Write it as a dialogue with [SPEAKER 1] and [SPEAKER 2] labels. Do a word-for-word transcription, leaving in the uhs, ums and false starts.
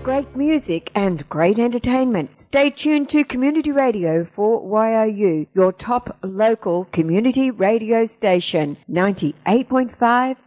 [SPEAKER 1] great music and great entertainment. Stay tuned to Community Radio for Y O U, your top local community radio station, ninety-eight point five